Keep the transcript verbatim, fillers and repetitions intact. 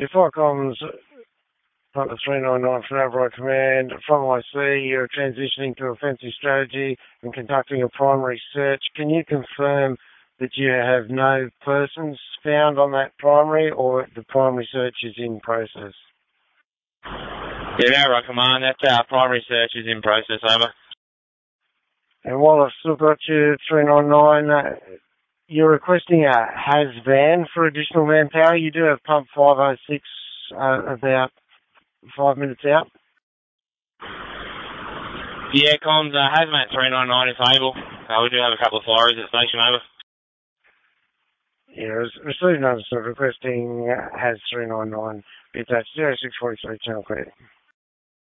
Your flight comms, Papa three nine nine from Override Command. From I C, you're transitioning to offensive strategy and conducting a primary search. Can you confirm that you have no persons found on that primary, or the primary search is in process? Yeah, Override Command, that uh, primary search is in process, over. And while I've still got you, three nine nine, uh, you're requesting a H A Z van for additional manpower. You do have pump five oh six uh, about five minutes out. Yeah, comms, uh, Hazmat three nine nine is able. Uh, we do have a couple of flyers at the station, over. Yeah, received notice of requesting uh, H A Z three nine nine. Be attached zero six four three, channel clear.